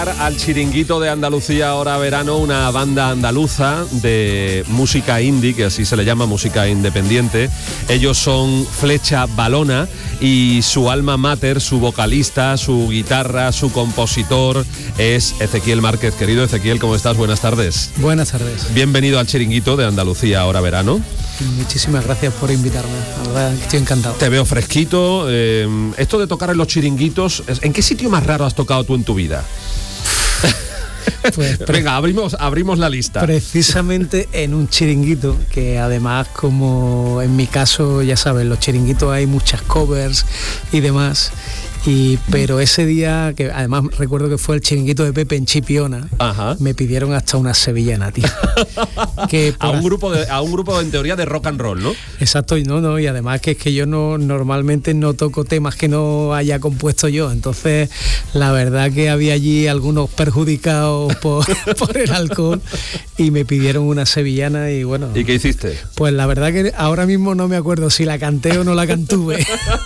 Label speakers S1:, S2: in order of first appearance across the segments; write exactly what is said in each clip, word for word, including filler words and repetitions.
S1: Al Chiringuito de Andalucía Ahora Verano, una banda andaluza de música indie, que así se le llama, música independiente. Ellos son Flecha Valona y su alma mater, su vocalista, su guitarra, su compositor es Ezequiel Márquez. Querido Ezequiel, ¿cómo estás? Buenas tardes.
S2: Buenas tardes.
S1: Bienvenido al Chiringuito de Andalucía Ahora Verano.
S2: Muchísimas gracias por invitarme, la verdad estoy encantado.
S1: Te veo fresquito. Eh, esto de tocar en los chiringuitos, ¿en qué sitio más raro has tocado tú en tu vida? Pues, venga, abrimos, abrimos la lista.
S2: Precisamente en un chiringuito, que además, como en mi caso, ya sabes, los chiringuitos hay muchas covers y demás. Y, pero ese día, que además recuerdo que fue el chiringuito de Pepe en Chipiona, Ajá. me pidieron hasta una sevillana, tío. que
S1: a, un grupo de, a un grupo en teoría de rock and roll, ¿no?
S2: Exacto, y no, no, y además que es que yo no normalmente no toco temas que no haya compuesto yo, entonces la verdad que había allí algunos perjudicados por, por el alcohol y me pidieron una sevillana y bueno.
S1: ¿Y qué hiciste?
S2: Pues la verdad que ahora mismo no me acuerdo si la canté o no la cantuve.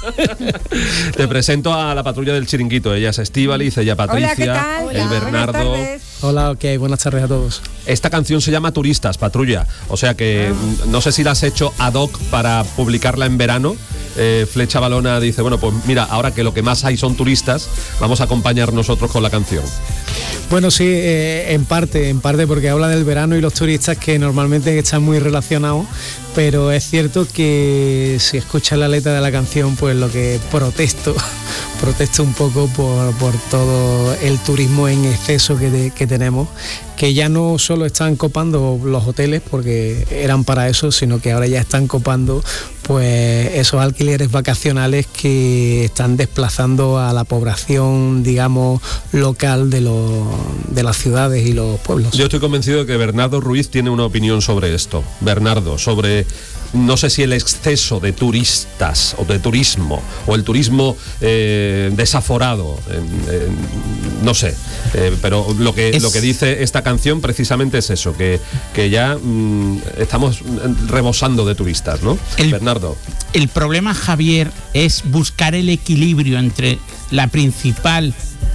S1: Te presento a a la patrulla del Chiringuito. Ella es Estíbaliz, ella Patricia,
S3: Hola, ¿qué tal?
S1: el
S3: Hola,
S1: Bernardo.
S3: buenas
S2: Hola, ok, buenas tardes a todos.
S1: Esta canción se llama Turistas, Patrulla. O sea que ah. no sé si la has hecho ad hoc para publicarla en verano. Eh, Flecha Valona dice, bueno, pues mira, ahora que lo que más hay son turistas, vamos a acompañar nosotros con la canción.
S2: Bueno, sí, eh, en parte, en parte porque habla del verano y los turistas que normalmente están muy relacionados, pero es cierto que si escuchas la letra de la canción, pues lo que protesto, protesto un poco por, por todo el turismo en exceso que, de, que tenemos, que ya no solo están copando los hoteles, porque eran para eso, sino que ahora ya están copando pues esos alquileres vacacionales que están desplazando a la población, digamos, local de, los, de las ciudades y los pueblos.
S1: Yo estoy convencido de que Bernardo Ruiz tiene una opinión sobre esto. Bernardo, sobre, no sé si el exceso de turistas o de turismo, o el turismo eh, desaforado, eh, eh, no sé, eh, pero lo que, es... lo que dice esta canción precisamente es eso, que, que ya mm, estamos rebosando de turistas, ¿no?
S4: El...
S1: Bernardo.
S4: El problema, Javier, es buscar el equilibrio entre la principal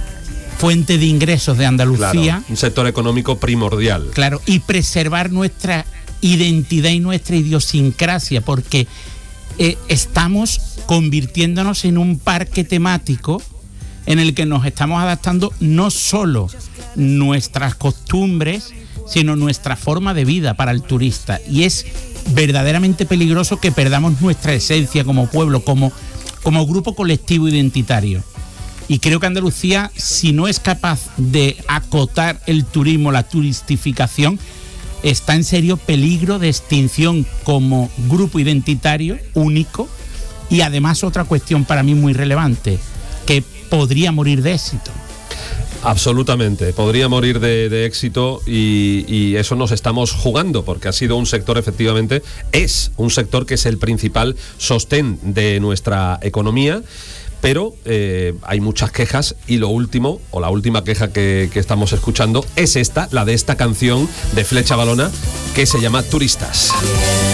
S4: fuente de ingresos de Andalucía,
S1: claro, un sector económico primordial,
S4: claro, y preservar nuestra identidad y nuestra idiosincrasia, porque eh, estamos convirtiéndonos en un parque temático en el que nos estamos adaptando no solo nuestras costumbres, sino nuestra forma de vida para el turista, y es verdaderamente peligroso que perdamos nuestra esencia como pueblo, como, como grupo colectivo identitario. Y creo que Andalucía, si no es capaz de acotar el turismo, la turistificación, está en serio peligro de extinción como grupo identitario único. Y además otra cuestión para mí muy relevante, que podría morir de éxito.
S1: Absolutamente, podría morir de, de éxito y, y eso nos estamos jugando, porque ha sido un sector, efectivamente, es un sector que es el principal sostén de nuestra economía. Pero eh, hay muchas quejas y lo último, o la última queja que, que estamos escuchando es esta, la de esta canción de Flecha Valona, que se llama Turistas.